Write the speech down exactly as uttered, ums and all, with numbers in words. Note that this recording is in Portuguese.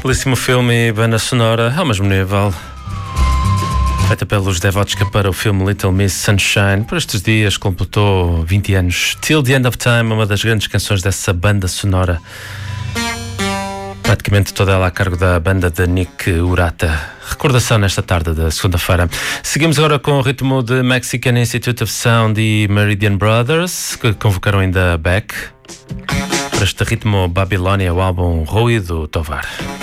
Belíssimo filme e banda sonora ao mesmo nível, feita pelos Devotka para o filme Little Miss Sunshine. Por estes dias completou vinte anos. Till the End of Time, uma das grandes canções dessa banda sonora, praticamente toda ela a cargo da banda de Nick Urata. Recordação nesta tarde da segunda-feira. Seguimos agora com o ritmo de Mexican Institute of Sound e Meridian Brothers, que convocaram ainda Beck para este ritmo Babilónia, o álbum Rui do Tovar.